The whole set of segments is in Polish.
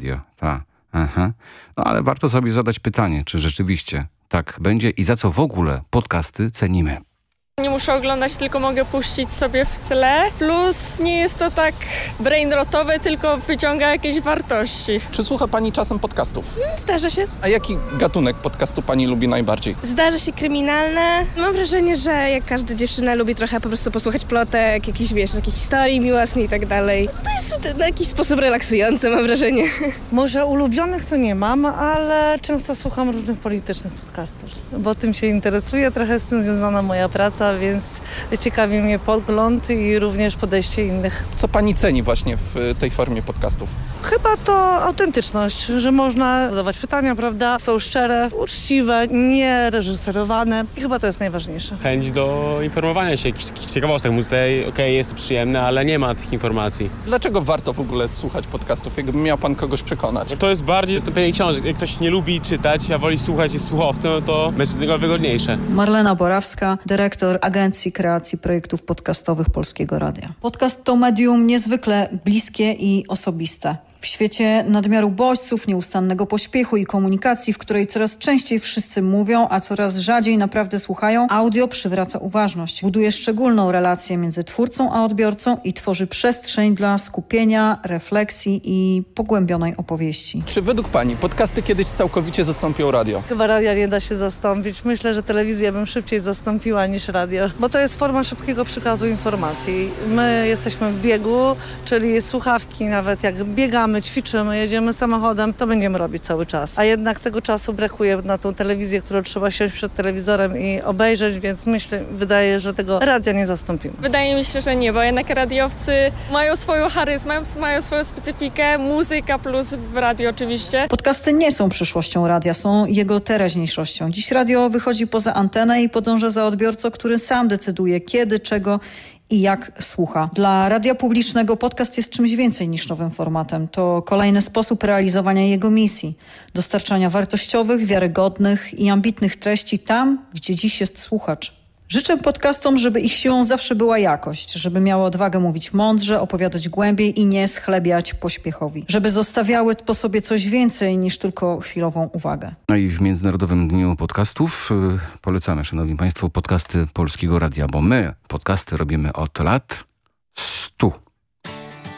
Radio. Tak. Aha. No ale warto sobie zadać pytanie, czy rzeczywiście tak będzie i za co w ogóle podcasty cenimy. Nie muszę oglądać, tylko mogę puścić sobie w tle. Plus nie jest to tak brainrotowe, tylko wyciąga jakieś wartości. Czy słucha pani czasem podcastów? Zdarza się. A jaki gatunek podcastu pani lubi najbardziej? Zdarza się kryminalne. Mam wrażenie, że jak każda dziewczyna lubi trochę po prostu posłuchać plotek, jakichś, takich historii miłosnych i tak dalej. To jest w jakiś sposób relaksujące, mam wrażenie. Może ulubionych to nie mam, ale często słucham różnych politycznych podcastów, bo tym się interesuję. Trochę z tym związana moja praca, więc ciekawi mnie pogląd i również podejście innych. Co pani ceni właśnie w tej formie podcastów? Chyba to autentyczność, że można zadawać pytania, prawda? Są szczere, uczciwe, nie reżyserowane i chyba to jest najważniejsze. Chęć do informowania się, jakichś ciekawostek. Muzyce, okej, jest to przyjemne, ale nie ma tych informacji. Dlaczego warto w ogóle słuchać podcastów, jakby miał pan kogoś przekonać? To jest bardziej zastąpienie książek. Jak ktoś nie lubi czytać, a woli słuchać jest słuchowcem, no to będzie tego wygodniejsze. Marlena Borawska, dyrektor Agencji Kreacji Projektów Podcastowych Polskiego Radia. Podcast to medium niezwykle bliskie i osobiste. W świecie nadmiaru bodźców, nieustannego pośpiechu i komunikacji, w której coraz częściej wszyscy mówią, a coraz rzadziej naprawdę słuchają, audio przywraca uważność. Buduje szczególną relację między twórcą a odbiorcą i tworzy przestrzeń dla skupienia, refleksji i pogłębionej opowieści. Czy według pani podcasty kiedyś całkowicie zastąpią radio? Chyba radia nie da się zastąpić. Myślę, że telewizję bym szybciej zastąpiła niż radio, bo to jest forma szybkiego przekazu informacji. My jesteśmy w biegu, czyli słuchawki, nawet jak biegamy, ćwiczymy, jedziemy samochodem, to będziemy robić cały czas. A jednak tego czasu brakuje na tą telewizję, którą trzeba siąść przed telewizorem i obejrzeć, więc wydaje, że tego radia nie zastąpimy. Wydaje mi się, że nie, bo jednak radiowcy mają swoją charyzmę, mają swoją specyfikę, muzyka plus w radio oczywiście. Podcasty nie są przyszłością radia, są jego teraźniejszością. Dziś radio wychodzi poza antenę i podąża za odbiorcą, który sam decyduje kiedy, czego i jak słucha. Dla radia publicznego podcast jest czymś więcej niż nowym formatem. To kolejny sposób realizowania jego misji. Dostarczania wartościowych, wiarygodnych i ambitnych treści tam, gdzie dziś jest słuchacz. Życzę podcastom, żeby ich siłą zawsze była jakość, żeby miały odwagę mówić mądrze, opowiadać głębiej i nie schlebiać pośpiechowi. Żeby zostawiały po sobie coś więcej niż tylko chwilową uwagę. No i w Międzynarodowym Dniu Podcastów polecamy, szanowni państwo, podcasty Polskiego Radia, bo my podcasty robimy od lat 100.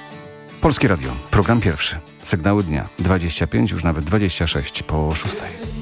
Polskie Radio, program pierwszy, sygnały dnia, 25, już nawet 26 po 6.